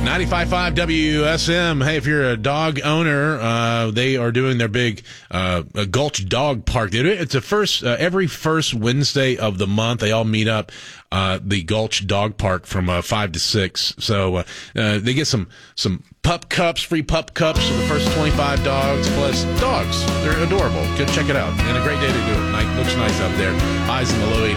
95.5 WSM. Hey, if you're a dog owner, they are doing their big Gulch Dog Park. It's every first Wednesday of the month. They all meet up the Gulch Dog Park from 5 to 6. So they get some pup cups, free pup cups for the first 25 dogs, plus dogs. They're adorable. Go check it out. And a great day to do it. Looks nice up there. Highs in the low 80s.